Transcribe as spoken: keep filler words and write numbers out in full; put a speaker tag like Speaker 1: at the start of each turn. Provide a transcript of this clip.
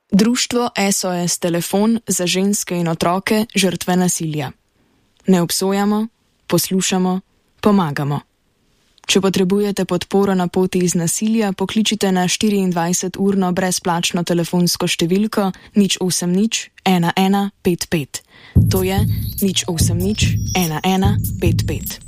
Speaker 1: Društvo S O S Telefon za ženske in otroke žrtve nasilja. Ne obsojamo, poslušamo, pomagamo. Če potrebujete podporo na poti iz nasilja, pokličite na štiriindvajseturno brezplačno telefonsko številko nič osem nič ena ena pet pet. To je nič osem nič ena ena pet pet.